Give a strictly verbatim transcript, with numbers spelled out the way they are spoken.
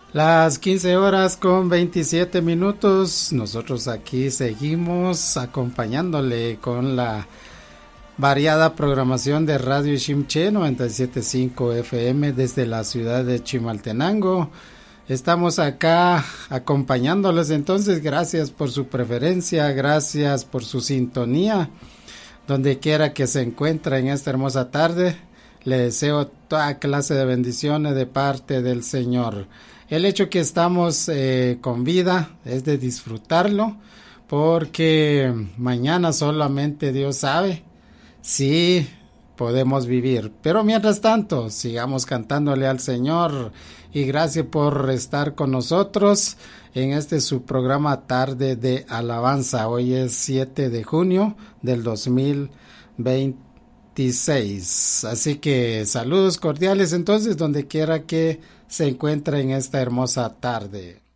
Las quince horas con veintisiete minutos, nosotros aquí seguimos acompañándole con la variada programación de Radio Ximché noventa y siete punto cinco F M desde la ciudad de Chimaltenango. Estamos acá acompañándoles, entonces gracias por su preferencia, gracias por su sintonía, donde quiera que se encuentre en esta hermosa tarde. Le deseo toda clase de bendiciones de parte del Señor. El hecho que estamos eh, con vida es de disfrutarlo, porque mañana solamente Dios sabe si podemos vivir. Pero mientras tanto, sigamos cantándole al Señor, y gracias por estar con nosotros en este su programa Tarde de Alabanza. Hoy es siete de junio del dos mil veintiséis. Así que saludos cordiales entonces donde quiera que se encuentra en esta hermosa tarde.